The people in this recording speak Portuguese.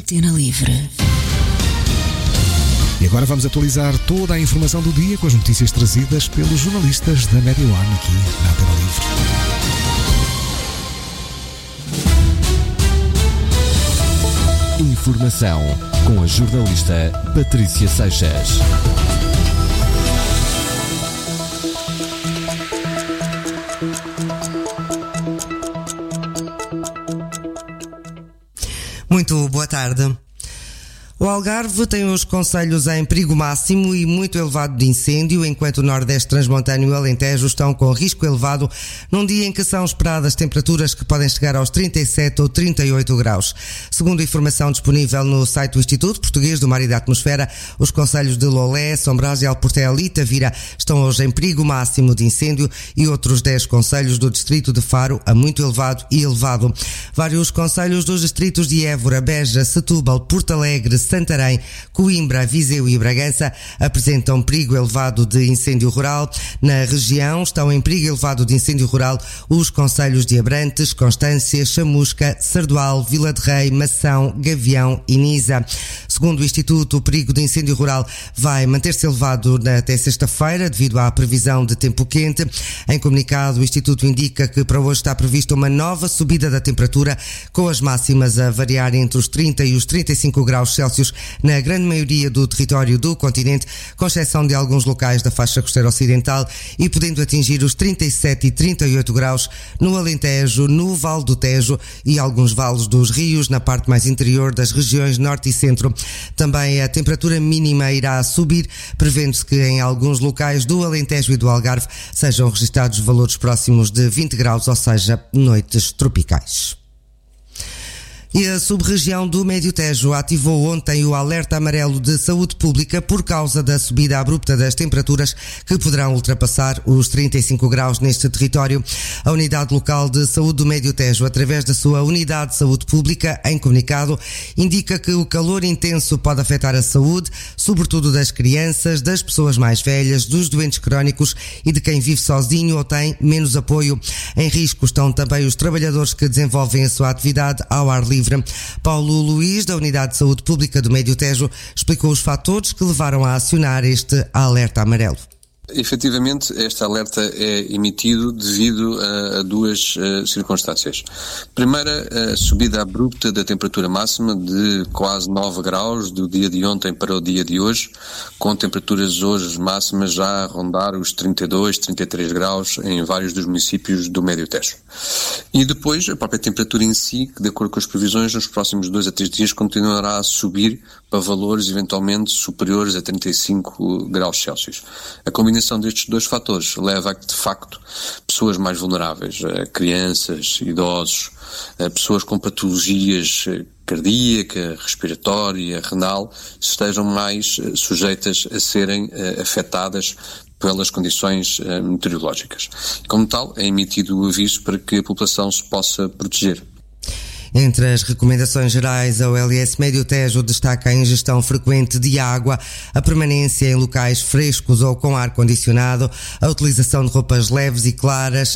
Antena Livre. E agora vamos atualizar toda a informação do dia com as notícias trazidas pelos jornalistas da Média One aqui na Antena Livre. Informação com a jornalista Patrícia Seixas. Muito boa tarde. O Algarve tem os concelhos em perigo máximo e muito elevado de incêndio, enquanto o Nordeste Transmontano e o Alentejo estão com risco elevado num dia em que são esperadas temperaturas que podem chegar aos 37 ou 38 graus. Segundo a informação disponível no site do Instituto Português do Mar e da Atmosfera, os concelhos de Lolé, São Brás, Alportel e Tavira estão hoje em perigo máximo de incêndio e outros 10 concelhos do distrito de Faro a muito elevado e elevado. Vários concelhos dos distritos de Évora, Beja, Setúbal, Porto Alegre, Santarém, Coimbra, Viseu e Bragança apresentam perigo elevado de incêndio rural. Na região estão em perigo elevado de incêndio rural os concelhos de Abrantes, Constância, Chamusca, Sardual, Vila de Rei, Mação, Gavião e Nisa. Segundo o Instituto, o perigo de incêndio rural vai manter-se elevado até sexta-feira devido à previsão de tempo quente. Em comunicado, o Instituto indica que para hoje está prevista uma nova subida da temperatura, com as máximas a variar entre os 30 e os 35 graus Celsius na grande maioria do território do continente, com exceção de alguns locais da faixa costeira ocidental, e podendo atingir os 37 e 38 graus no Alentejo, no Vale do Tejo e alguns vales dos rios na parte mais interior das regiões norte e centro. Também a temperatura mínima irá subir, prevendo-se que em alguns locais do Alentejo e do Algarve sejam registados valores próximos de 20 graus, ou seja, noites tropicais. E a sub-região do Médio Tejo ativou ontem o alerta amarelo de saúde pública por causa da subida abrupta das temperaturas que poderão ultrapassar os 35 graus neste território. A Unidade Local de Saúde do Médio Tejo, através da sua Unidade de Saúde Pública, em comunicado, indica que o calor intenso pode afetar a saúde, sobretudo das crianças, das pessoas mais velhas, dos doentes crónicos e de quem vive sozinho ou tem menos apoio. Em risco estão também os trabalhadores que desenvolvem a sua atividade ao ar livre. Paulo Luís, da Unidade de Saúde Pública do Médio Tejo, explicou os fatores que levaram a acionar este alerta amarelo. Efetivamente, este alerta é emitido devido a duas circunstâncias. Primeira, a subida abrupta da temperatura máxima de quase 9 graus do dia de ontem para o dia de hoje, com temperaturas hoje máximas já a rondar os 32, 33 graus em vários dos municípios do Médio Tejo. E depois, a própria temperatura em si, que de acordo com as previsões, nos próximos 2 a 3 dias continuará a subir para valores eventualmente superiores a 35 graus Celsius. A combinação destes dois fatores leva a que, de facto, pessoas mais vulneráveis, crianças, idosos, pessoas com patologias cardíaca, respiratória, renal, estejam mais sujeitas a serem afetadas pelas condições meteorológicas. Como tal, é emitido o aviso para que a população se possa proteger. Entre as recomendações gerais, a OLS Médio Tejo destaca a ingestão frequente de água, a permanência em locais frescos ou com ar-condicionado, a utilização de roupas leves e claras,